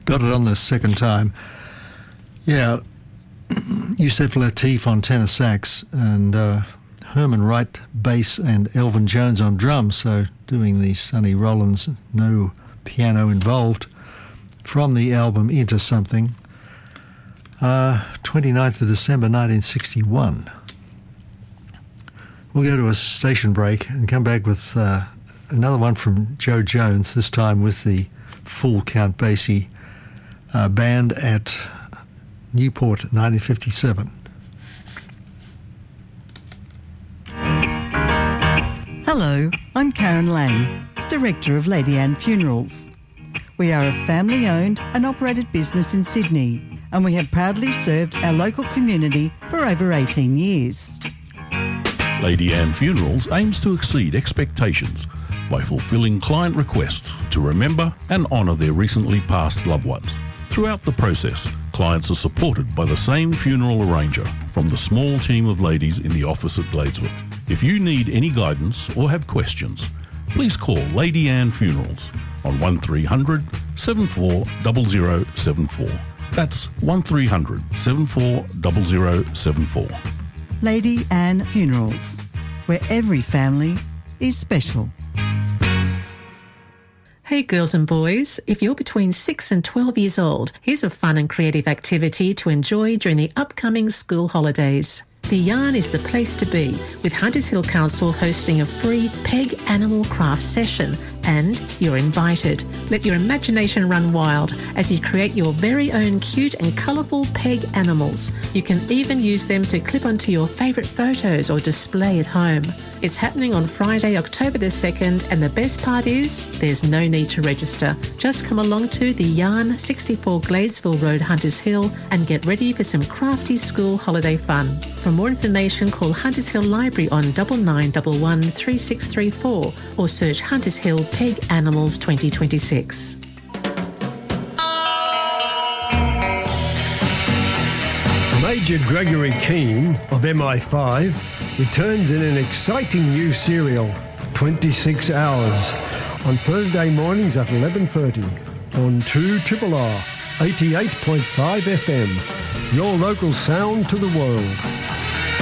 got it on the second time. Yeah, Yusef Lateef on tenor sax and Herman Wright bass and Elvin Jones on drums, so doing the Sonny Rollins, no piano involved, from the album Into Something, 29th of December 1961. We'll go to a station break and come back with another one from Joe Jones, this time with the full Count Basie band at Newport 1957. Hello, I'm Karen Lang, Director of Lady Anne Funerals. We are a family-owned and operated business in Sydney, and we have proudly served our local community for over 18 years. Lady Anne Funerals aims to exceed expectations by fulfilling client requests to remember and honour their recently passed loved ones. Throughout the process, clients are supported by the same funeral arranger from the small team of ladies in the office at Gladeswood. If you need any guidance or have questions, please call Lady Anne Funerals on 1300 740074. That's 1300 740074. Lady Anne Funerals, where every family is special. Hey girls and boys, if you're between 6 and 12 years old, here's a fun and creative activity to enjoy during the upcoming school holidays. The Yarn is the place to be, with Hunters Hill Council hosting a free Peg Animal Craft session, and you're invited. Let your imagination run wild as you create your very own cute and colourful peg animals. You can even use them to clip onto your favourite photos or display at home. It's happening on Friday, October the 2nd, and the best part is there's no need to register. Just come along to the Yarn, 64 Gladesville Road, Hunters Hill, and get ready for some crafty school holiday fun. For more information, call Hunters Hill Library on 9911 3634 or search Hunters Hill Peg Animals 2026. Major Gregory Keane of MI5 returns in an exciting new serial, 26 Hours, on Thursday mornings at 11:30 on 2RRR 88.5 FM, your local sound to the world.